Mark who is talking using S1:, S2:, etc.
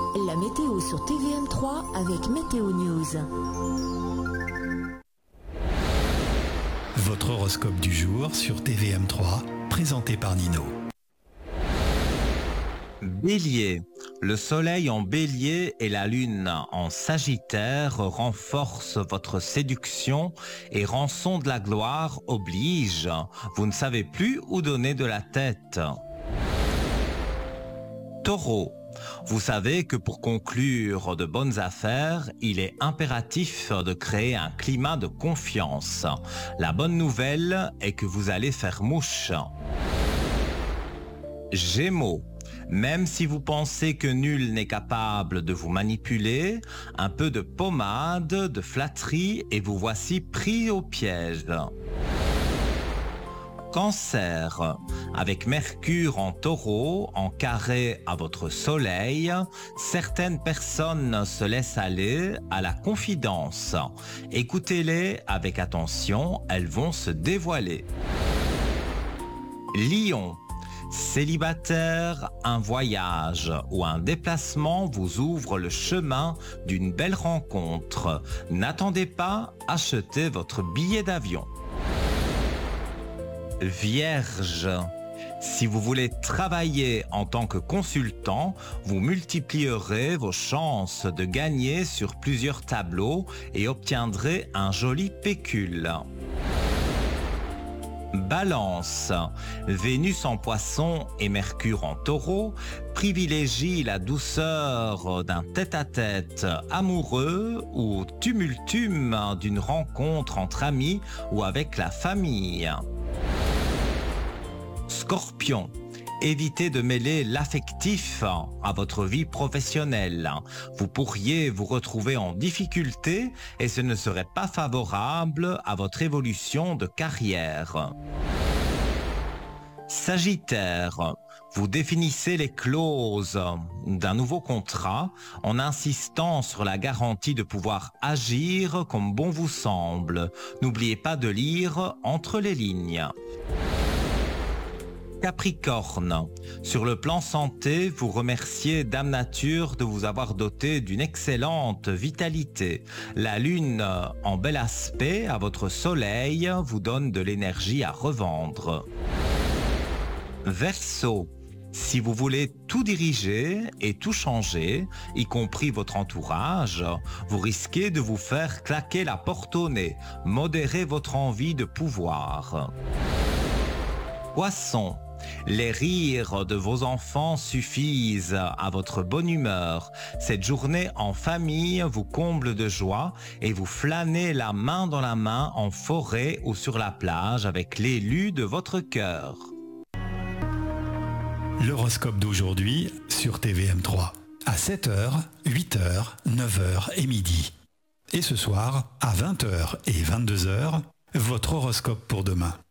S1: La météo sur TVM3 avec Météo News.
S2: Votre horoscope du jour sur TVM3, présenté par Nino.
S3: Bélier, le soleil en bélier et la lune en sagittaire renforcent votre séduction et rançon de la gloire oblige. Vous ne savez plus où donner de la tête. Taureau, vous savez que pour conclure de bonnes affaires, il est impératif de créer un climat de confiance. La bonne nouvelle est que vous allez faire mouche. Gémeaux, même si vous pensez que nul n'est capable de vous manipuler, un peu de pommade, de flatterie et vous voici pris au piège. Cancer, avec Mercure en taureau, en carré à votre soleil, certaines personnes se laissent aller à la confidence. Écoutez-les avec attention, elles vont se dévoiler. Lion, célibataire, un voyage ou un déplacement vous ouvre le chemin d'une belle rencontre. N'attendez pas, achetez votre billet d'avion. Vierge, si vous voulez travailler en tant que consultant, vous multiplierez vos chances de gagner sur plusieurs tableaux et obtiendrez un joli pécule. Balance, Vénus en poisson et Mercure en taureau privilégient la douceur d'un tête-à-tête amoureux ou tumultume d'une rencontre entre amis ou avec la famille. Scorpion, évitez de mêler l'affectif à votre vie professionnelle. Vous pourriez vous retrouver en difficulté et ce ne serait pas favorable à votre évolution de carrière. Sagittaire, vous définissez les clauses d'un nouveau contrat en insistant sur la garantie de pouvoir agir comme bon vous semble. N'oubliez pas de lire entre les lignes. Capricorne, sur le plan santé, vous remerciez Dame Nature de vous avoir doté d'une excellente vitalité. La lune en bel aspect à votre soleil vous donne de l'énergie à revendre. Verseau, si vous voulez tout diriger et tout changer, y compris votre entourage, vous risquez de vous faire claquer la porte au nez. Modérez votre envie de pouvoir. Poisson, les rires de vos enfants suffisent à votre bonne humeur. Cette journée en famille vous comble de joie et vous flânez la main dans la main en forêt ou sur la plage avec l'élu de votre cœur.
S2: L'horoscope d'aujourd'hui sur TVM3, à 7h, 8h, 9h et midi. Et ce soir, à 20h et 22h, votre horoscope pour demain.